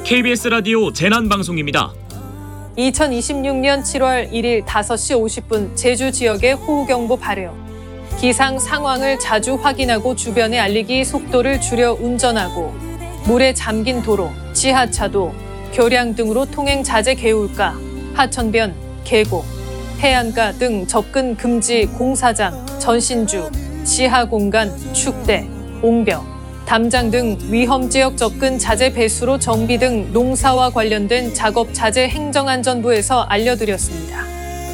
KBS 라디오 재난방송입니다. 2026년 7월 1일 5시 50분 제주 지역에 호우경보 발효. 기상 상황을 자주 확인하고 주변에 알리기, 속도를 줄여 운전하고, 물에 잠긴 도로, 지하차도, 교량 등으로 통행 자제 개울가, 하천변, 계곡, 해안가 등 접근 금지 공사장, 전신주, 지하공간, 축대, 옹벽, 담장 등 위험지역 접근 자제 배수로 정비 등 농사와 관련된 작업 자재 행정안전부에서 알려드렸습니다.